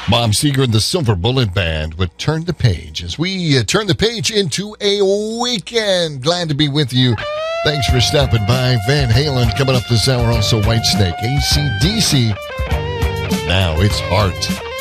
Bob Seger and the Silver Bullet Band would turn the page as we turn the page into a weekend. Glad to be with you. Thanks for stopping by. Van Halen coming up this hour. Also Whitesnake, AC/DC. Now it's Heart.